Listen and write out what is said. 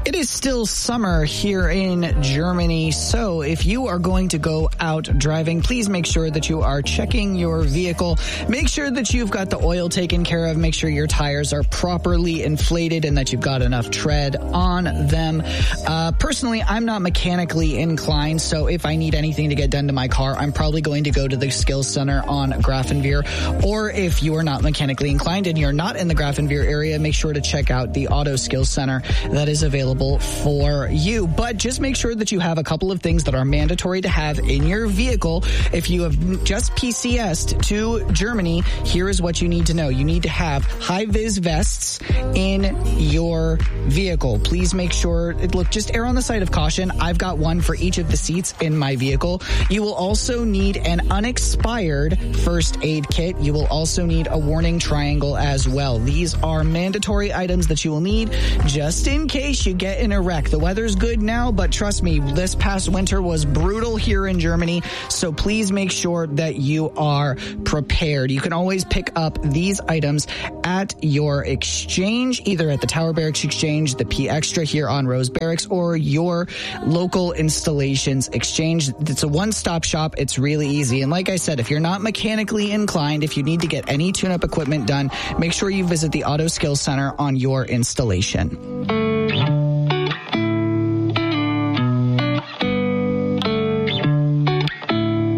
It is still summer here in Germany, so if you are going to go out driving, please make sure that you are checking your vehicle. Make sure that you've got the oil taken care of. Make sure your tires are properly inflated and that you've got enough tread on them. Personally, I'm not mechanically inclined, so if I need anything to get done to my car, I'm probably going to go to the Skills Center on Grafenwehr. Or if you are not mechanically inclined and you're not in the Grafenwehr area, make sure to check out the Auto Skills Center that is available for you. But just make sure that you have a couple of things that are mandatory to have in your vehicle. If you have just PCS'd to Germany, here is what you need to know. You need to have high-vis vests in your vehicle. Please make sure, just err on the side of caution. I've got one for each of the seats in my vehicle. You will also need an unexpired first aid kit. You will also need a warning triangle as well. These are mandatory items that you will need just in case you get in a wreck. The weather's good now, but trust me, this past winter was brutal here in Germany, so please make sure that you are prepared. You can always pick up these items at your exchange, either at the Tower Barracks Exchange, the P Extra here on Rose Barracks, or your local installations exchange. It's a one-stop shop. It's really easy. And like I said, if you're not mechanically inclined, if you need to get any tune-up equipment done, make sure you visit the Auto Skills Center on your installation.